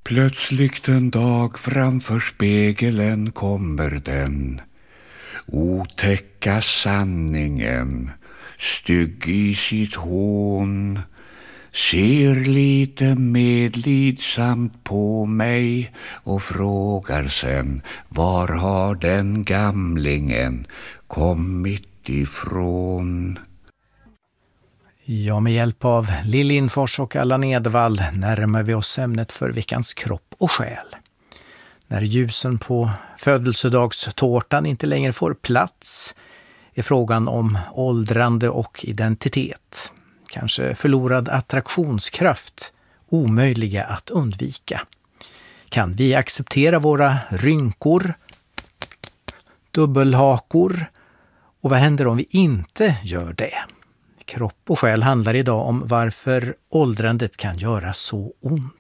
Plötsligt en dag framför spegeln kommer den otäcka sanningen, stygg i sitt hån, ser lite medlidsamt på mig och frågar sen, var har den gamlingen kommit ifrån? Ja, med hjälp av Lill Lindfors och Allan Edwall närmar vi oss ämnet för veckans kropp och själ. När ljusen på födelsedagstårtan inte längre får plats är frågan om åldrande och identitet, kanske förlorad attraktionskraft, omöjliga att undvika. Kan vi acceptera våra rynkor, dubbelhakor, och vad händer om vi inte gör det? Kropp och själ handlar idag om varför åldrandet kan göra så ont.